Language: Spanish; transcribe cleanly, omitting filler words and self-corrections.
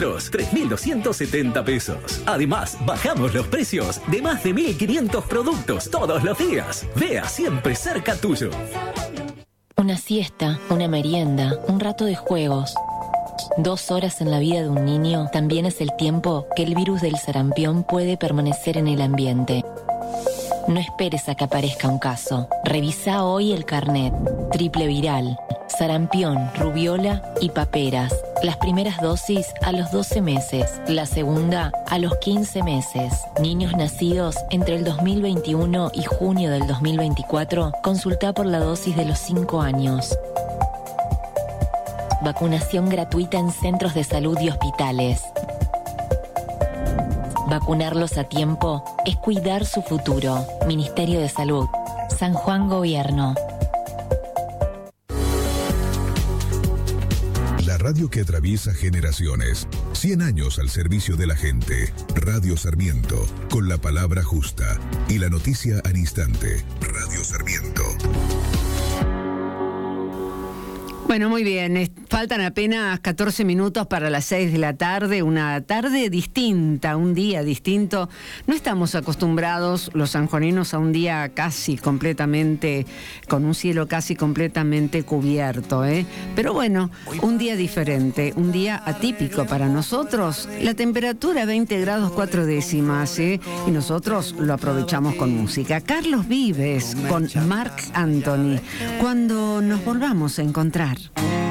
litros, 3.270 pesos. Además, bajamos los precios de más de 1.500 productos todos los días. Vea siempre cerca tuyo. Una siesta, una merienda, un rato de juegos. 2 horas en la vida de un niño también es el tiempo que el virus del sarampión puede permanecer en el ambiente. No esperes a que aparezca un caso. Revisa hoy el carnet. Triple viral, sarampión, rubiola y paperas. Las primeras dosis a los 12 meses, la segunda a los 15 meses. Niños nacidos entre el 2021 y junio del 2024, consulta por la dosis de los 5 años. Vacunación gratuita en centros de salud y hospitales. Vacunarlos a tiempo es cuidar su futuro. Ministerio de Salud. San Juan Gobierno. La radio que atraviesa generaciones. 100 años al servicio de la gente. Radio Sarmiento, con la palabra justa y la noticia al instante. Radio Sarmiento. Bueno, muy bien. Faltan apenas 14 minutos para las 6 de la tarde. Una tarde distinta, un día distinto. No estamos acostumbrados los sanjuaninos a un día casi completamente, con un cielo casi completamente cubierto, ¿eh? Pero bueno, un día diferente, un día atípico para nosotros. La temperatura 20 grados 4 décimas, ¿eh? Y nosotros lo aprovechamos con música. Carlos Vives con Marc Anthony. Cuando nos volvamos a encontrar.